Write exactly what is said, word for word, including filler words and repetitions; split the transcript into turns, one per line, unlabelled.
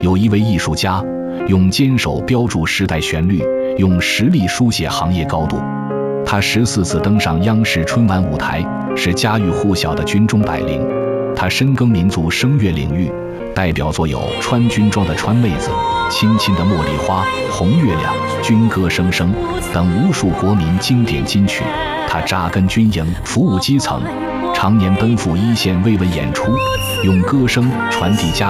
有一位艺术家，用坚守标注时代旋律，用实力书写行业高度。他十四次登上央视春晚舞台，是家喻户晓的军中百灵。他深耕民族声乐领域，代表作有《穿军装的川妹子》、《亲亲的茉莉花》、《红月亮》、《军歌声声》等无数国民经典金曲。他扎根军营，服务基层，常年奔赴一线慰问演出，用歌声传递家